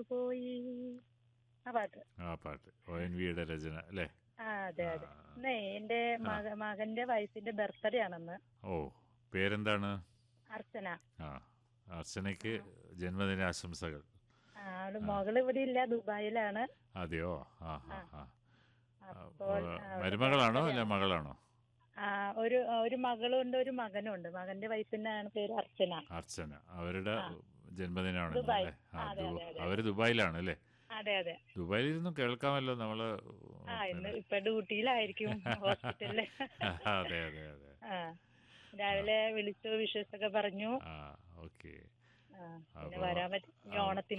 പോയി. ആ പാട്ട്. ആ പാട്ട് ONV-യുടെ രചന അല്ലേ? അതെ അതെ. ഇന്നേ എന്റെ മകന്റെ വയസ്സിന്റെ ബർത്ത്ഡേ ആണെന്ന്. ഓ, പേരെന്താണ്? അർച്ചന. ആ, അർച്ചനയ്ക്ക് ജന്മദിനാശംസകൾ. അവള് മകള് ഇവിടെ ഇല്ല, ദുബായിലാണ്. അതെയോ? ആ ആ, ആ ആ. അപ്പോൾ മരുമകളാണോ അല്ല മകളാണോ? ഒരു മകളും ഉണ്ട്, ഒരു മകനും ഉണ്ട്. മകന്റെ വയസ്സിനാണ് പേര് അർച്ചന. അർച്ചന, അവരുടെ ജന്മദിനമാണല്ലോ ദുബായ്. അല്ലേ? അതെ അതെ അതെ. അവര് ദുബായിലാണ് അല്ലേ? അതെ അതെ. ദുബായിലിരുന്നും കേൾക്കാമല്ലോ നമ്മള്. ഇന്ന് ഇപ്പൊ ഡ്യൂട്ടിയിലായിരിക്കും ഹോസ്പിറ്റലില്. അതെ അതെ അതെ. രാവിലെ വിളിച്ചു വിഷസ് ഒക്കെ പറഞ്ഞു. ഓക്കെ. പിന്നെ വരാൻ പറ്റി ഓണത്തിന്.